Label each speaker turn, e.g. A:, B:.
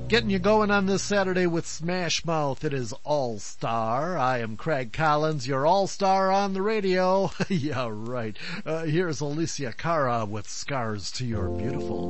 A: Getting you going on this Saturday with Smash Mouth. It is All-Star. I am Craig Collins, your All-Star on the radio. Yeah, right. Here's Alicia Cara with Scars to Your Beautiful.